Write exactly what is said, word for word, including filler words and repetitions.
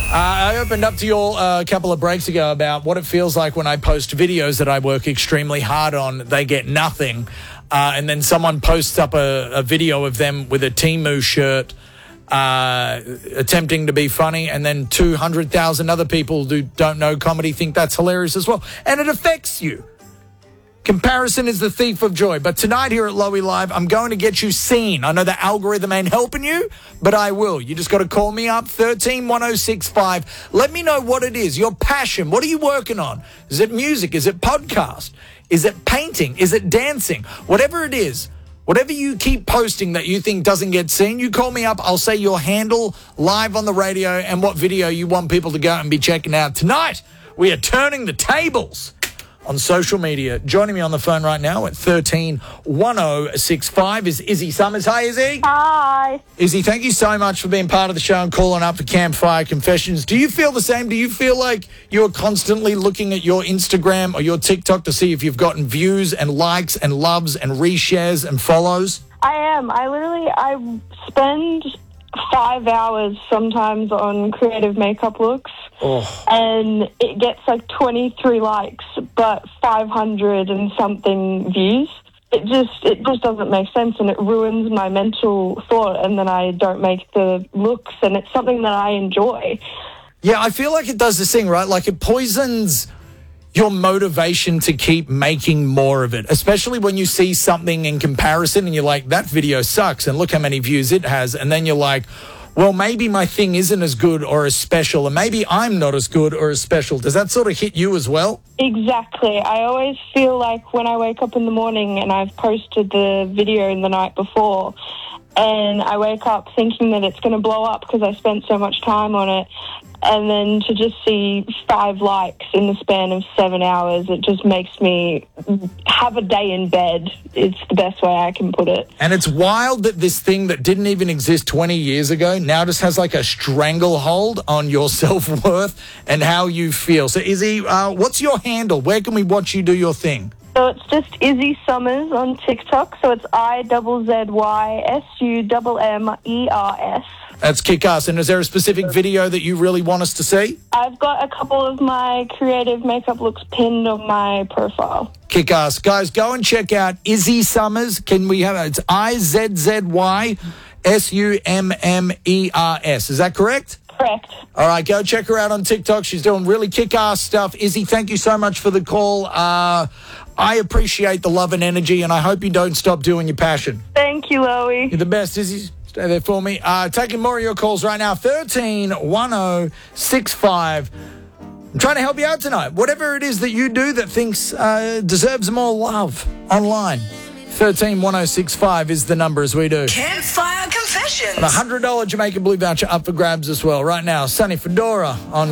Uh, I opened up to you all uh, a couple of breaks ago about what it feels like when I post videos that I work extremely hard on. They get nothing. Uh, and then someone posts up a, a video of them with a Temu shirt uh, attempting to be funny. And then two hundred thousand other people who don't know comedy think that's hilarious as well. And it affects you. Comparison is the thief of joy. But tonight here at Lowy Live, I'm going to get you seen. I know the algorithm ain't helping you, but I will. You just got to call me up, one three one oh six five. Let me know what it is, your passion. What are you working on? Is it music? Is it podcast? Is it painting? Is it dancing? Whatever it is, whatever you keep posting that you think doesn't get seen, you call me up. I'll say your handle live on the radio and what video you want people to go and be checking out. Tonight, we are turning the tables on social media. Joining me on the phone right now at one three one oh six five is Izzy Summers. Hi, Izzy. Hi. Izzy, thank you so much for being part of the show and calling up for Campfire Confessions. Do you feel the same? Do you feel like you're constantly looking at your Instagram or your TikTok to see if you've gotten views and likes and loves and reshares and follows? I am. I literally, I spend five hours sometimes on creative makeup looks. Oh. And it gets like twenty-three likes, but five hundred and something views. It just it just doesn't make sense, and it ruins my mental thought, and then I don't make the looks, and it's something that I enjoy. Yeah, I feel like it does this thing, right? Like it poisons your motivation to keep making more of it, especially when you see something in comparison and you're like, that video sucks and look how many views it has. And then you're like, well, maybe my thing isn't as good or as special, and maybe I'm not as good or as special. Does that sort of hit you as well? Exactly. I always feel like when I wake up in the morning and I've posted the video in the night before, and I wake up thinking that it's going to blow up because I spent so much time on it, and then to just see five likes in the span of seven hours, it just makes me have a day in bed. It's the best way I can put it. And it's wild that this thing that didn't even exist twenty years ago now just has like a stranglehold on your self-worth and how you feel. So, Izzy, uh, what's your handle? Where can we watch you do your thing? So it's just Izzy Summers on TikTok. So it's I Z Z Y S U M M E R S. That's kick-ass. And is there a specific video that you really want us to see? I've got a couple of my creative makeup looks pinned on my profile. Kick-ass. Guys, go and check out Izzy Summers. Can we have it? It's I Z Z Y S U M M E R S. Is that correct? Correct. All right, go check her out on TikTok. She's doing really kick-ass stuff. Izzy, thank you so much for the call. Uh, I appreciate the love and energy, and I hope you don't stop doing your passion. Thank you, Lowy. You're the best, Izzy. Stay there for me. Uh, taking more of your calls right now. one three one oh six five. I'm trying to help you out tonight. Whatever it is that you do that thinks uh, deserves more love online. one three one oh six five is the number as we do. Campfire Confessions. And a one hundred dollars Jamaican Blue voucher up for grabs as well. Right now, Sonny Fedora on